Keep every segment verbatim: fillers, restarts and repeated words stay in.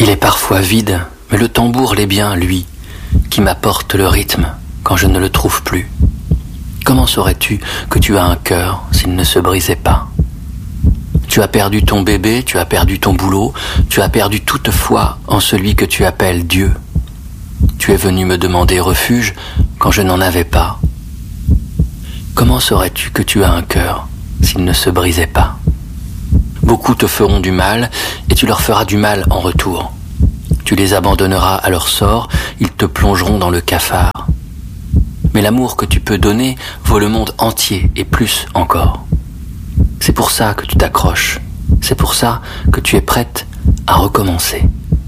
Il est parfois vide, mais le tambour l'est bien, lui, qui m'apporte le rythme quand je ne le trouve plus. Comment saurais-tu que tu as un cœur s'il ne se brisait pas ? Tu as perdu ton bébé, tu as perdu ton boulot, tu as perdu toute foi en celui que tu appelles Dieu. Tu es venu me demander refuge quand je n'en avais pas. Comment saurais-tu que tu as un cœur s'il ne se brisait pas ? Beaucoup te feront du mal et tu leur feras du mal en retour. Tu les abandonneras à leur sort, ils te plongeront dans le cafard. Mais l'amour que tu peux donner vaut le monde entier et plus encore. C'est pour ça que tu t'accroches, c'est pour ça que tu es prête à recommencer.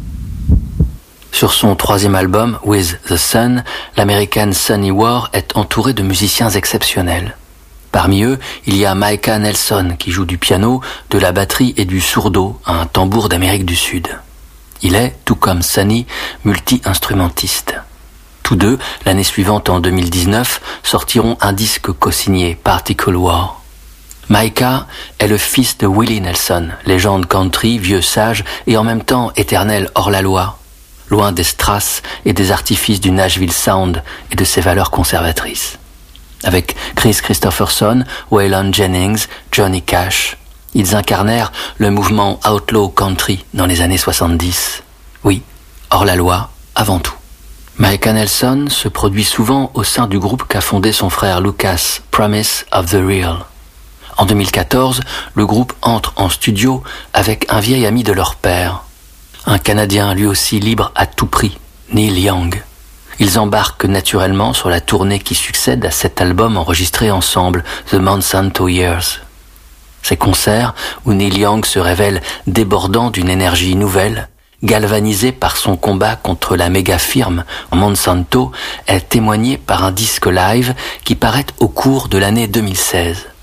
Sur son troisième album, With the Sun, l'américaine Sunny War est entourée de musiciens exceptionnels. Parmi eux, il y a Micah Nelson qui joue du piano, de la batterie et du sourdo, un tambour d'Amérique du Sud. Il est, tout comme Sunny, multi-instrumentiste. Tous deux, l'année suivante en deux mille dix-neuf, sortiront un disque co-signé, Particle War. Micah est le fils de Willie Nelson, légende country, vieux sage et en même temps éternel hors-la-loi, loin des strass et des artifices du Nashville Sound et de ses valeurs conservatrices. Avec Chris Christopherson, Waylon Jennings, Johnny Cash, ils incarnèrent le mouvement Outlaw Country dans les années soixante-dix. Oui, hors-la-loi, avant tout. Micah Nelson se produit souvent au sein du groupe qu'a fondé son frère Lucas, Promise of the Real. En deux mille quatorze, le groupe entre en studio avec un vieil ami de leur père, un Canadien lui aussi libre à tout prix, Neil Young. Ils embarquent naturellement sur la tournée qui succède à cet album enregistré ensemble, The Monsanto Years. Ces concerts où Neil Young se révèle débordant d'une énergie nouvelle, galvanisé par son combat contre la méga-firme Monsanto, est témoigné par un disque live qui paraît au cours de l'année deux mille seize.